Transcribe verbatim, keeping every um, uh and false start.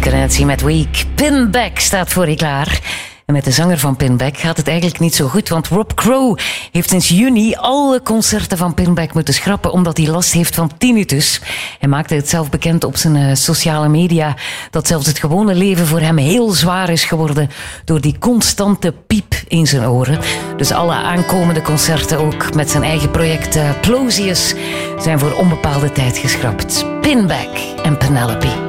Reincarnatie met Weak. Pinback staat voor je klaar. En met de zanger van Pinback gaat het eigenlijk niet zo goed, want Rob Crow heeft sinds juni alle concerten van Pinback moeten schrappen omdat hij last heeft van tinnitus. Hij maakte het zelf bekend op zijn uh, sociale media dat zelfs het gewone leven voor hem heel zwaar is geworden door die constante piep in zijn oren. Dus alle aankomende concerten, ook met zijn eigen project uh, Plosius, zijn voor onbepaalde tijd geschrapt. Pinback en Penelope.